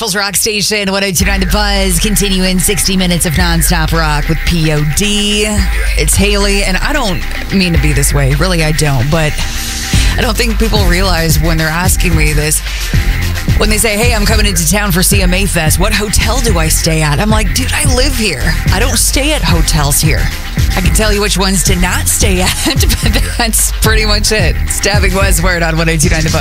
Nashville's rock station, 102.9 The Buzz, continuing 60 minutes of nonstop rock with POD. It's Haley, and I don't mean to be this way. Really, I don't. But I don't think people realize when they're asking me this, when they say, hey, I'm coming into town for CMA Fest, what hotel do I stay at? I'm like, dude, I live here. I don't stay at hotels here. I can tell you which ones to not stay at, but that's pretty much it. Stabbing Westward on 102.9 The Buzz.